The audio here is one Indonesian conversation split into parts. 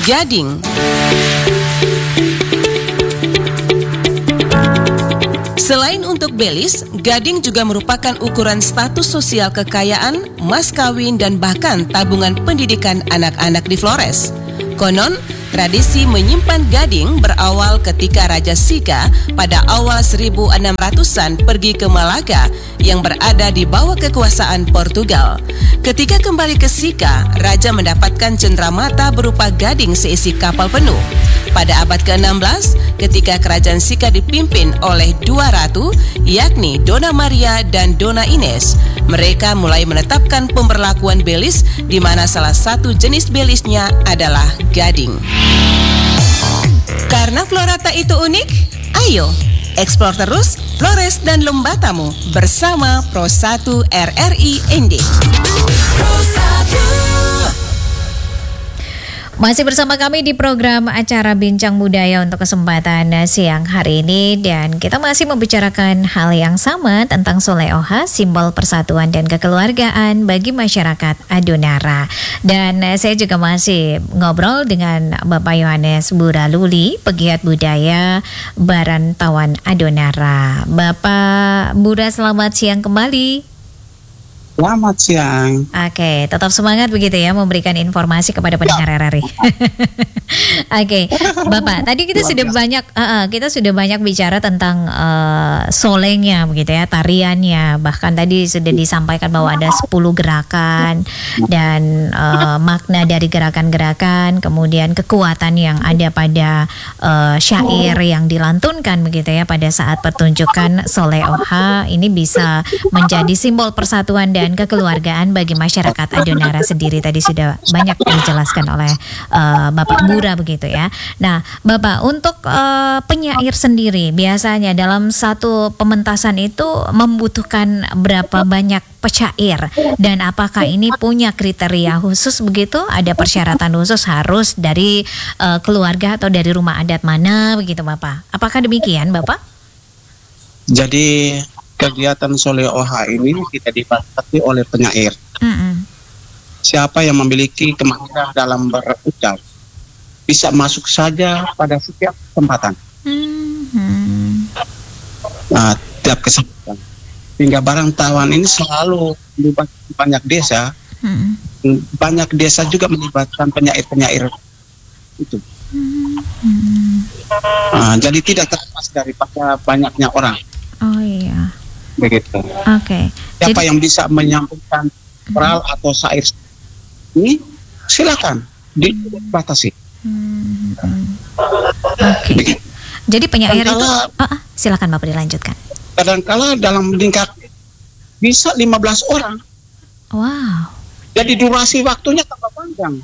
Gading. Selain untuk belis, gading juga merupakan ukuran status sosial kekayaan, mas kawin, dan bahkan tabungan pendidikan anak-anak di Flores. Konon, tradisi menyimpan gading berawal ketika Raja Sika pada awal 1600-an pergi ke Malaga yang berada di bawah kekuasaan Portugal. Ketika kembali ke Sika, Raja mendapatkan cenderamata berupa gading seisi kapal penuh. Pada abad ke-16, ketika kerajaan Sika dipimpin oleh dua ratu, yakni Dona Maria dan Dona Ines, mereka mulai menetapkan pemberlakuan belis di mana salah satu jenis belisnya adalah gading. Karena Florata itu unik, ayo eksplor terus Flores dan Lembatamu bersama Pro 1 RRI ND. Pro 1. Masih bersama kami di program acara Bincang Budaya untuk kesempatan siang hari ini, dan kita masih membicarakan hal yang sama tentang Soleoha, simbol persatuan dan kekeluargaan bagi masyarakat Adonara. Dan saya juga masih ngobrol dengan Bapak Yohanes Buraluli, pegiat budaya Barantawan Adonara. Bapak Bura, selamat siang kembali. Selamat siang. Oke, tetap semangat begitu ya memberikan informasi kepada pendengar RRI. Oke, Bapak, tadi kita sudah banyak bicara tentang solengnya begitu ya, tariannya. Bahkan tadi sudah disampaikan bahwa ada 10 gerakan dan makna dari gerakan-gerakan, kemudian kekuatan yang ada pada syair yang dilantunkan begitu ya pada saat pertunjukan Soleoha ini bisa menjadi simbol persatuan dan kekeluargaan bagi masyarakat Adonara sendiri. Tadi sudah banyak dijelaskan oleh Bapak Bura begitu ya. Nah, Bapak, untuk penyair sendiri biasanya dalam satu pementasan itu membutuhkan berapa banyak pesyair, dan apakah ini punya kriteria khusus begitu? Ada persyaratan khusus harus dari keluarga atau dari rumah adat mana begitu, Bapak? Apakah demikian, Bapak? Jadi kegiatan Soleoha ini tidak dibatasi oleh penyair. Siapa yang memiliki kemampuan dalam berucap bisa masuk saja pada setiap kesempatan. Nah, tiap kesempatan. Hingga Barantawan ini selalu melibatkan banyak desa. Banyak desa juga melibatkan penyair-penyair itu. Jadi tidak terlepas daripada banyaknya orang. Oh iya. Begitu. Oke. Siapa yang bisa menyampaikan oral atau syair ini, silakan dibatasi. Oke. Jadi penyair itu, silakan Bapak dilanjutkan. Kadang-kala dalam lingkar bisa 15 orang. Wow. Jadi durasi waktunya tambah panjang.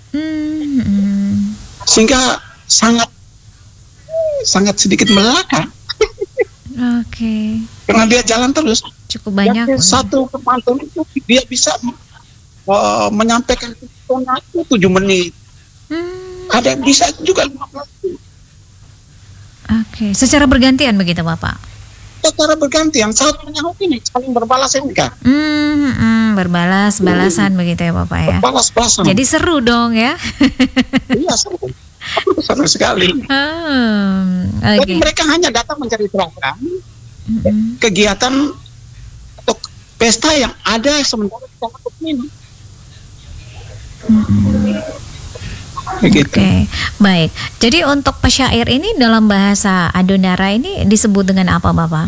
Sehingga sangat sedikit melelahkan. Oke. Karena dia jalan terus. Cukup banyak. Satu pemantun itu dia bisa menyampaikan itu 7 menit. Ada yang bisa juga 15 menit. Oke. Secara bergantian begitu, Bapak? Secara bergantian, saat menyahut ini saling berbalas enggak? Berbalas-balasan begitu ya, Bapak ya? Berbalas-balasan. Jadi seru dong ya? Iya, seru. Seru sekali. Okay. Jadi mereka hanya datang mencari program, kegiatan atau pesta yang ada sementara kita lakukan ini. Oke, baik. Jadi untuk pesyair ini dalam bahasa Adonara ini disebut dengan apa, Bapak?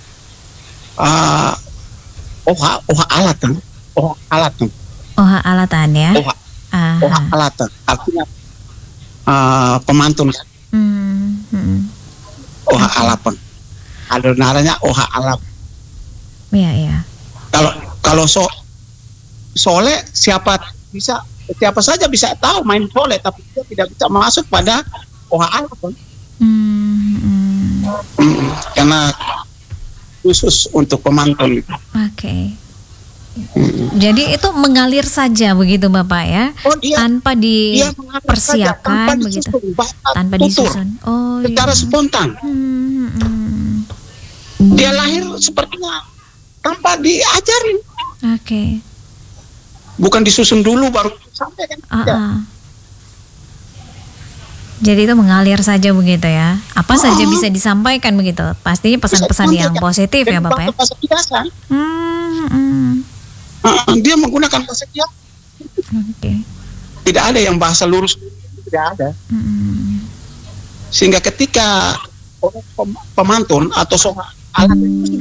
Oha alatan. Oha alatan. Oha alatan ya? Oha alatan. Artinya pemantun. Oha alapan. Adonaranya oha alap. Iya. Kalau sole siapa saja bisa tahu main sole, tapi dia tidak bisa masuk pada oha alapan. Karena khusus untuk pemantun. Oke. Jadi itu mengalir saja begitu, Bapak ya? Tanpa dipersiapkan begitu. Tanpa disusun. Secara spontan. Dia lahir sepertinya tanpa diajarin. Oke. Bukan disusun dulu baru sampai kan. Jadi itu mengalir saja begitu ya. Apa saja bisa disampaikan begitu. Pastinya pesan-pesan yang positif ya Bapak ya. Bahasa biasa. Dia menggunakan bahasa biasa. Oke. Tidak ada yang bahasa lurus, tidak ada. Sehingga ketika pemantun atau seorang alat itu